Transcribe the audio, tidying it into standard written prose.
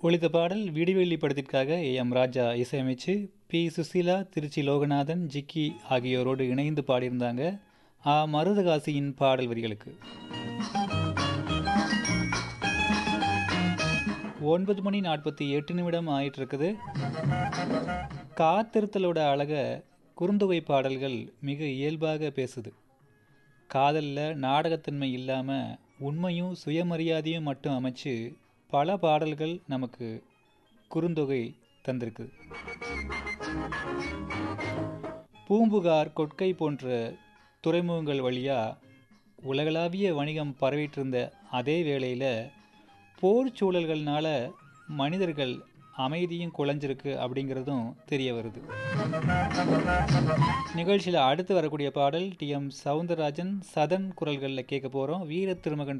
ஒலித்த பாடல் விடிவெள்ளி படத்திற்காக ஏ.எம். ராஜா இசையமைச்சு பி. சுசீலா, திருச்சி லோகநாதன், ஜிக்கி ஆகியோரோடு இணைந்து பாடியிருந்தாங்க. மருதகாசியின் பாடல் வரிகளுக்கு 9:48 ஆயிட்டிருக்குது. காத்திருத்தலோட அழக குறுந்தொகை பாடல்கள் மிக இயல்பாக பேசுது. காதலில் நாடகத்தன்மை இல்லாமல் உண்மையும் சுயமரியாதையும் மட்டும் அமைச்சு பல பாடல்கள் நமக்கு குறுந்தொகை தந்திருக்கு. பூம்புகார், கொட்கை போன்ற துறைமுகங்கள் வழியாக உலகளாவிய வணிகம் பரவிட்டு இருந்த அதே வேளையில் போர் சூழல்கள்னால மனிதர்கள் அமைதியும் குலைஞ்சிருக்கு அப்படிங்கிறதும் தெரிய வருது. நிகழ்ச்சியில் அடுத்து வரக்கூடிய பாடல் டி.எம். சவுந்தரராஜன் சதன் குரல்களில் கேட்க போகிறோம். வீர திருமகன்